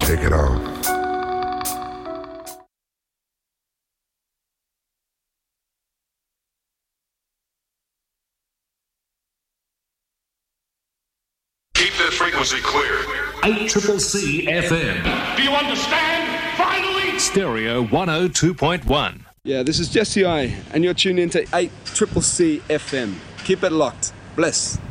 Take it on. Keep that frequency clear. 8CCC FM. Do you understand? Finally! Stereo 102.1. Yeah, this is Jesse I, and you're tuned into 8CCC FM. Keep it locked. Bless.